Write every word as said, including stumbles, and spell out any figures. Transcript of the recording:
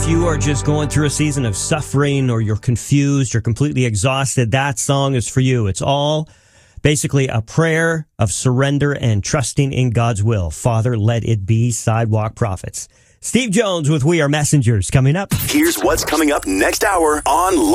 If you are just going through a season of suffering or you're confused, you're completely exhausted, that song is for you. It's all basically a prayer of surrender and trusting in God's will. Father, let it be. Sidewalk Prophets. Steve Jones with We Are Messengers coming up. Here's what's coming up next hour on